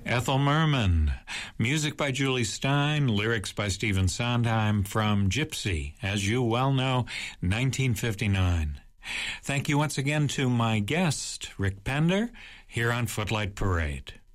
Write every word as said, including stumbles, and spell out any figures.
Ethel Merman. Music by Julie Stein, lyrics by Stephen Sondheim from Gypsy, as you well know, nineteen fifty-nine. Thank you once again to my guest, Rick Pender, here on Footlight Parade.